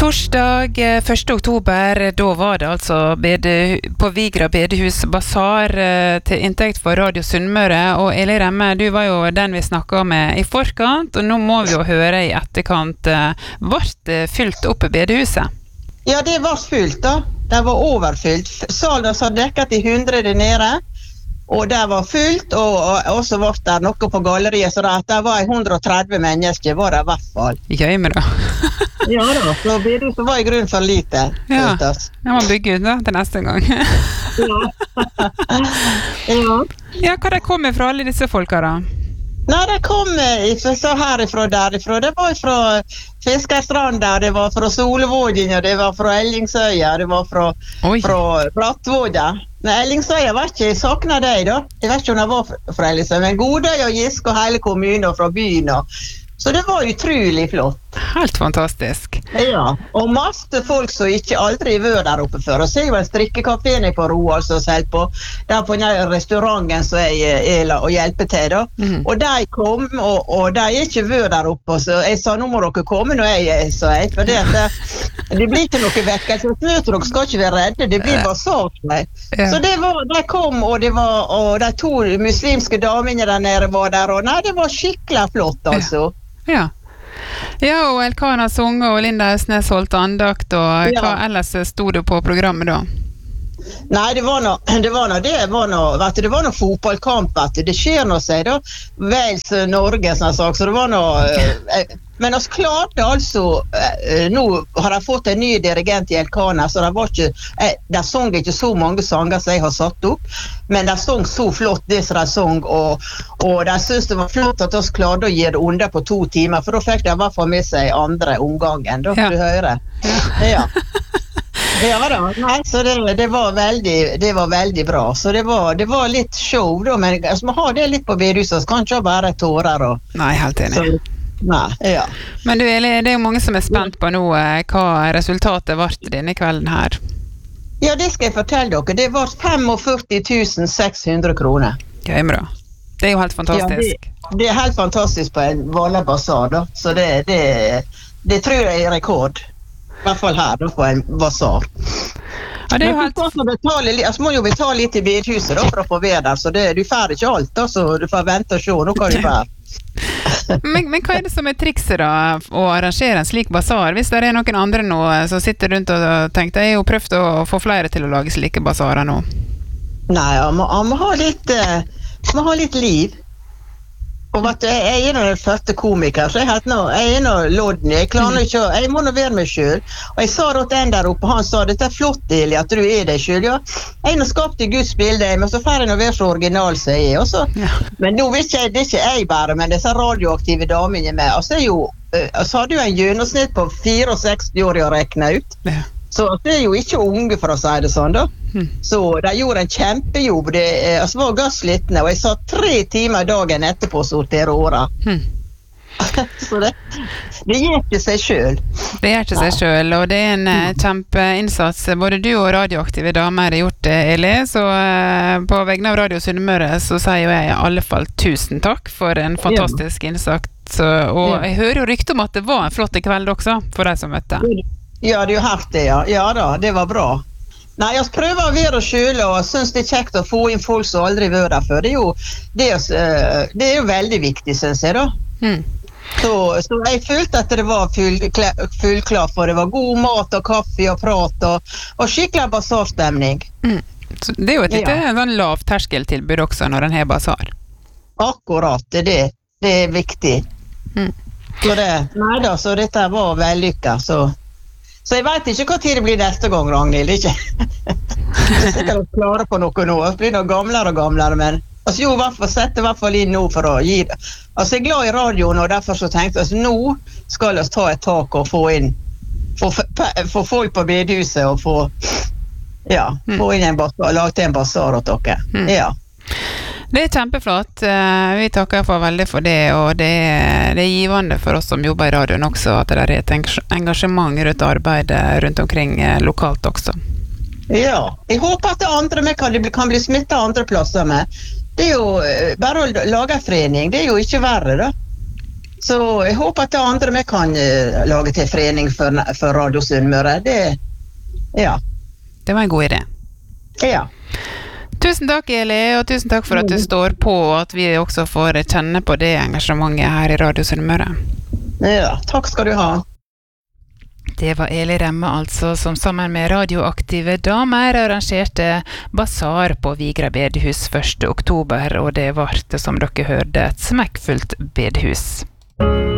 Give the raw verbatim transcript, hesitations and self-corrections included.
Torsdag første oktober, da var det altså bede, på Vigra bedehus basar til inntekt for Radio Sunnmøre, og Eli Remme, du var jo den vi snakket med i forkant, og nå må vi jo høre i etterkant. Ble det fylt opp i bedehuset? Ja, det var fullt da. Det var overfylt. Salen var dekket i hundre nede, og det var fullt, og, og også var det noe på galleriet, så det var hundre og tretti mennesker, var det i hvert fall. Gøy med det. Ja da, så bedehuset var i grunnen for lite. Ja, jeg må bygge ut da, til neste gang. Ja. Ja. Ja, hva det kommer fra alle disse folka da? Nei, det kom så herifra og derifra. Det var fra Fiskerstranda, det var fra Solvågen, det var fra Ellingsøya, det var fra, fra Brattvåga. Men Ellingsøya var ikke, jeg savnet deg da. Jeg vet ikke om det var fra Ellingsøya, men Godøy og Gisk og hele kommunen og fra byen. Og, så det var utrolig flott. Helt fantastisk. Ja, og masse folk som ikke aldri var der oppe før. Og så er jo en strikkekafé nede på Roald som selv på, der på den restauranten som jeg er og hjelper til da. Mm. Og de kom, og, og de er ikke var der oppe, så jeg sa, nå må dere komme når jeg sa jeg, for det, det, det blir ikke noe vekkelse. Dere skal ikke være redde, det blir bare sagt meg. Ja. Så det var, de kom, og, det var, og de to muslimske damene der nede var der, og nei, det var skikkelig flott, altså. Ja. Ja, og Elkana sang, og Linda Esnes holdt andakt, og hva ja. Ellers stod det på programmet da? Nei, det var noe, det var noe, det var noe, vet du, det var noe fotballkamp, vet du, det skjer noe seg da, Wales Norge, sånn sak, så det var noe, eh, men oss klarte altså, eh, nå har jeg fått en ny dirigent i Elkana, så det var ikke, eh, de sang ikke så mange sanger som jeg har satt opp, men de sang så flott det som de sang, og, og de synes det var flott at oss klarte å gi det under på to timer, for da fikk de i hvert fall med seg andre omgangen, da, ja. Du hører. Ja. Ja da, nei, så det, det, var veldig, det var veldig bra, så det var, det var litt show da, men altså, man har det litt på bedehuset, så kan ikke bare tårer og... Nei, helt enig. Så, nei, ja. Men du Eli, det er jo mange som er spent på nå, hva resultatet var denne kvelden her. Ja, det skal jeg fortelle dere, det var førtifem tusen seks hundre kroner. Gøy med det. Det er jo helt fantastisk. Ja, det, det er helt fantastisk på en vanlig basar da, så det, det, det tror jeg er rekord. I hvert fall her, da, på en basar. Ja, det er jo helt... Men betale, altså, må jo betale litt i bedhuset da, for å få være der, så det, du får ikke alt da, så du får vente og se, nå kan du være. men, men hva er det som er trikset da, å arrangere en slik basar? Hvis det er noen andre nå som sitter rundt og tenker, jeg har jo prøvd å få flere til å lage slike basarer nå. Nei, man må, må ha litt, uh, må ha litt liv. Og vet du, jeg er den første komiker, så jeg, noe, jeg er noe lodden, jeg klarer ikke, jeg må nå være meg selv. Og jeg sa da til en der oppe, han sa, dette er flott, Eli, at du er deg selv, ja. Jeg er nå skapt i Guds bilde, men så får jeg nå være så original som jeg er, også. Ja. Men nå vet jeg, det er ikke jeg bare, men disse radioaktive damene med, altså er jo, så hadde jo en gjennomsnitt på sekstifire år å rekne ut. Ja. Så det er jo ikke unge for å si det sånn da. Hmm. Så de gjorde en kjempejobb. Det altså, var gasslittende, og jeg sa tre timer dagen etterpå så til åra. Hmm. Så det, det gjør ikke seg selv. Det gjør ikke seg selv, og det er en uh, kjempeinnsats. Både du og radioaktive damer har gjort det, Eli. Så uh, på vegne av Radio Sunnmøre så sier jo jeg i alle fall tusen takk for en fantastisk ja. Innsats. Og ja. Jeg hører jo rykte om at det var en flott kveld også, for de som møtte. Ja, det er jo hardt det, ja. Ja da, det var bra. Nei, jeg prøver å være selv, og synes det er kjekt å få inn folk som aldri var der før. Det er jo, det er, det er jo veldig viktig, synes jeg da. Mm. Så, så jeg følte at det var full, full klar for det var god mat og kaffe og prat, og, og skikkelig basarstemning. Mm. Så det er jo et litt ja. Sånn lavterskeltilbud også når den har basar. Akkurat, det er det. Det er viktig. Mm. Så det, nei da, så dette var vellykket, så... Så jeg vet ikke hva tid det blir neste gang, Ragnhild, ikke? Jeg er sikkert klare på noe nå, jeg blir noe gamlere og gamlere, men altså, jo, jeg setter i hvert fall inn nå for å gi det. Altså, jeg er glad i radioen, og derfor så tenkte jeg, altså, nå skal jeg ta et tak og få inn, få, få folk på bedehuset og få, ja, mm. få inn en basar, lage til en basar åt dere. Mm. Ja. Det er kjempeflott. Vi takker for veldig for det, og det er, det er givende for oss som jobber i radioen også, at det er et engasjement rundt arbeidet rundt omkring lokalt også. Ja, jeg håper at det andre med kan, kan bli smittet andre plasser med. Det er jo bare å lage en forening, det er jo ikke verre da. Så jeg håper at det andre vi kan uh, lage til forening for, for Radio Sunnmøre. Det, ja. Det var en god idé. Ja. Tusen takk, Eli, og tusen takk for at du står på, og at vi også får kjenne på det engasjementet her i Radio Sunnmøre. Ja, takk skal du ha. Det var Eli Remme altså, som sammen med radioaktive damer arrangerte basar på Vigra bedehus første oktober, og det var, som dere hørte, et smekkfullt bedehus.